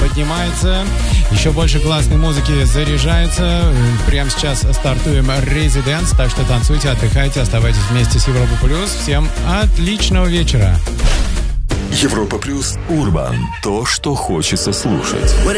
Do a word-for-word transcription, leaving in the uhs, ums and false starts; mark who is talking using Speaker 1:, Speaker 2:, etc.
Speaker 1: поднимается. Еще больше классной музыки заряжается. Прямо сейчас стартуем Residence, так что танцуйте, отдыхайте, оставайтесь вместе с Европа Плюс. Всем отличного вечера.
Speaker 2: Европа Плюс Урбан. То, что хочется слушать.